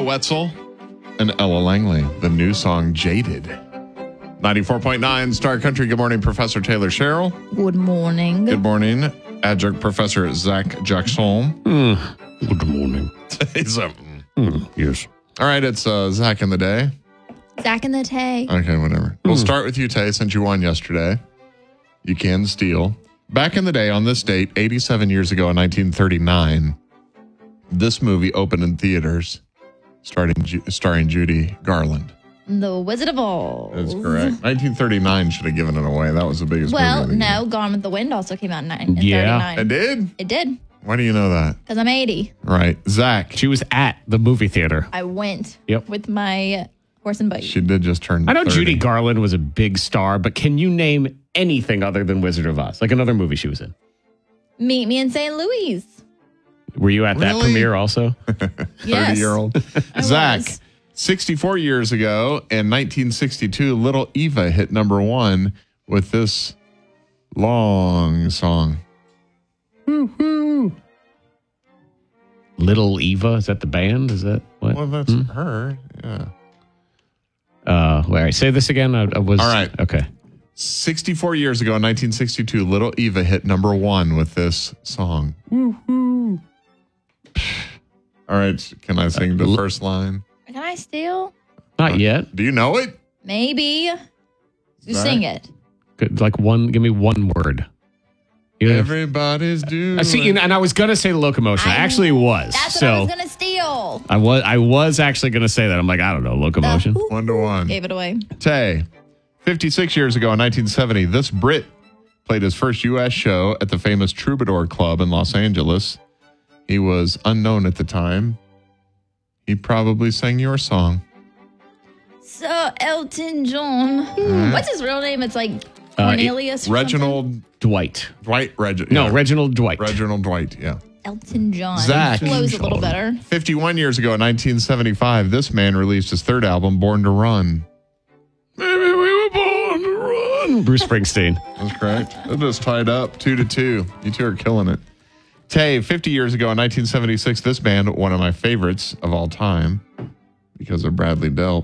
Wetzel and Ella Langley. The new song, Jaded. 94.9 Star Country. Good morning, Professor Taylor Sherrill. Good morning. Good morning, Adjunct Professor Zach Jackson. Good morning. Yes. All right, it's Zach in the day. Zach and the Tay. Okay, whatever. We'll start with you, Tay, since you won yesterday. You can steal. Back in the day, on this date, 87 years ago in 1939, this movie opened in theaters, starring Judy Garland. The Wizard of Oz. That's correct. 1939 should have given it away. That was the biggest movie. Well, of the year. no, Gone with the Wind also came out in 39. Yeah. It did? It did, Why do you know that? because I'm 80. Right. Zach. She was at the movie theater. I went Yep. with my horse and buggy. She did just turn I know 30. Judy Garland was a big star, but can you name anything other than Wizard of Oz? Like another movie she was in? Meet me in St. Louis. Were you at that Really? premiere also? Yes. 30-year-old. I Zach, was. 64 years ago in 1962, Little Eva hit number one with this long song. Little Eva? Is that the band? Is that what? Well, that's her. Yeah. All right, say this again. I was All right. Okay. 64 years ago in 1962, Little Eva hit number one with this song. Woo-hoo. All right. Can I sing the first line? Can I steal? Not yet. Do you know it? Maybe. You Zach? sing it. Good, like one. Give me one word. You know, Everybody's doing. I see, and I was gonna say locomotion. I actually was. That's so what I was going to steal. I was actually gonna say that. I'm like, I don't know, locomotion. 1-1. Gave it away. Tay, 56 years ago in 1970, this Brit played his first U.S. show at the famous Troubadour Club in Los Angeles. He was unknown at the time. He probably sang your song. So, Elton John. What's his real name? It's like Cornelius. or Reginald Dwight. Dwight. No, Reginald Dwight. Reginald Dwight, yeah. something. Elton John. Zach. It flows a little better. 51 years ago in 1975, this man released his third album, Born to Run. Maybe we were born to run. Bruce Springsteen. That's correct. It just tied up 2-2. You two are killing it. Tay, 50 years ago in 1976, this band, one of my favorites of all time, because of Bradley Bell,